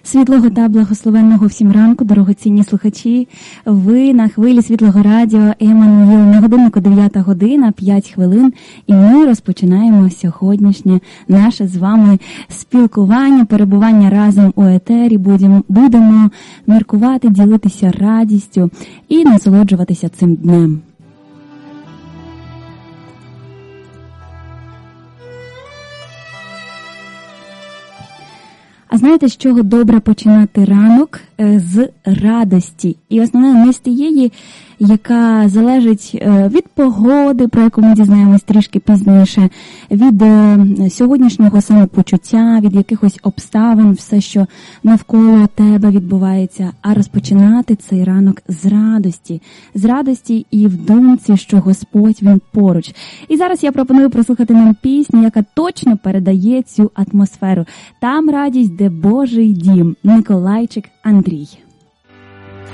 Світлого та благословенного всім ранку, дорогоцінні слухачі. Ви на хвилі Світлого радіо Еммануїл. На годиннику 9 година, 5 хвилин. І ми розпочинаємо сьогоднішнє наше з вами спілкування, перебування разом у етері. Будемо міркувати, ділитися радістю і насолоджуватися цим днем. А знаєте, з чого добре починати ранок? З радості. І основне не з тієї, яка залежить від погоди, про яку ми дізнаємось трішки пізніше, від сьогоднішнього самопочуття, від якихось обставин, все, що навколо тебе відбувається, а розпочинати цей ранок з радості. З радості і в думці, що Господь, Він поруч. І зараз я пропоную прослухати нам пісню, яка точно передає цю атмосферу. Там радість, де Божий дім. Миколайчик Андрій.